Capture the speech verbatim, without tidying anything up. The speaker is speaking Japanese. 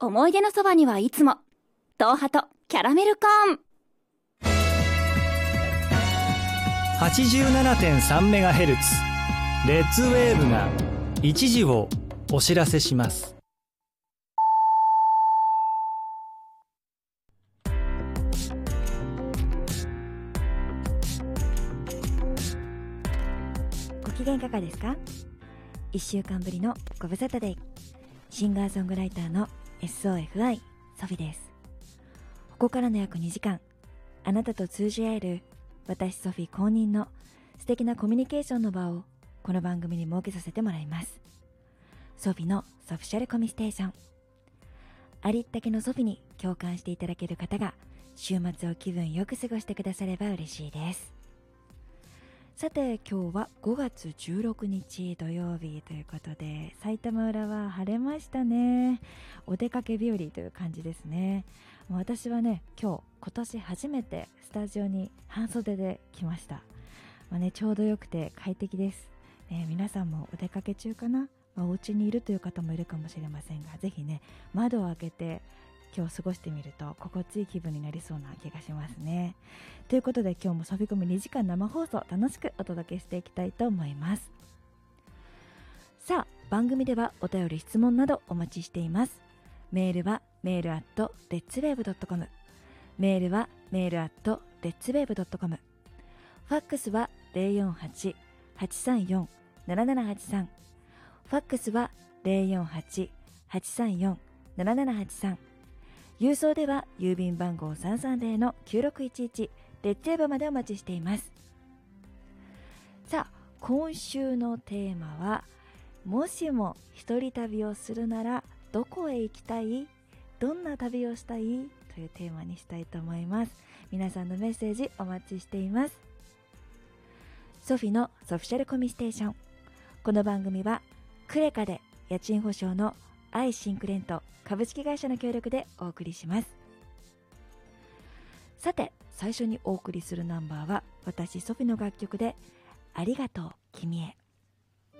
思い出のそばにはいつも東ハとキャラメルコーン。 はちじゅうななてんさんメガヘルツ レッツウェーブが一時をお知らせします。 ご機嫌いかがですか？いっしゅうかんぶりのご無沙汰デイ、シンガーソングライターの エスオーエフアイ ソフィです。ここからの約にじかん、あなたと通じ合える私ソフィ公認の素敵なコミュニケーションの場をこの番組に設けさせてもらいます。ソフィのソフィシャルコミステーション。ありったけのソフィに共感していただける方が週末を気分よく過ごしてくだされば嬉しいです。さて今日はごがつじゅうろくにち土曜日ということで、埼玉浦は晴れましたね。お出かけ日和という感じですね。もう私はね、今日今年初めてスタジオに半袖で来ました。まあね、ちょうどよくて快適です、ね、皆さんもお出かけ中かな、まあ、お家にいるという方もいるかもしれませんが、ぜひね窓を開けて今日過ごしてみると心地いい気分になりそうな気がしますね。ということで今日もソフィコミにじかん生放送楽しくお届けしていきたいと思います。さあ番組ではお便り質問などお待ちしています。メールはメールアットレッツウェーブドットコム、メールはメールアットレッツウェーブドットコム、ファックスは ゼロよんはち はちさんよん ななななはちさん、ファックスは ゼロよんはち はちさんよん ななななはちさん、郵送では郵便番号 さんさんゼロのきゅうろくいちいち レッツウェーブまでお待ちしています。さあ今週のテーマは、もしも一人旅をするならどこへ行きたい？どんな旅をしたい？というテーマにしたいと思います。皆さんのメッセージお待ちしています。ソフィのソフィシャルコミステーション。この番組はクレカで家賃保証のアイシンクレント株式会社の協力でお送りします。さて最初にお送りするナンバーは私ソフィの楽曲でありがとう君へ。